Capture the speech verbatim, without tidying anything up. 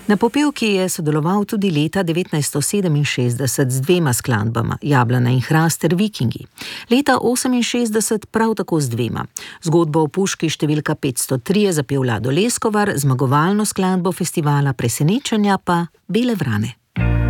Na popevki je sodeloval tudi leta devetnajststo sedeminšestdeset z dvema skladbama, Jablana in hrast ter Vikingi. Leta oseminšestdeset prav tako z dvema. Zgodbo o puški številka petsto tri je zapel Lado Leskovar, zmagovalno skladbo festivala Presenečenja pa Bele vrane.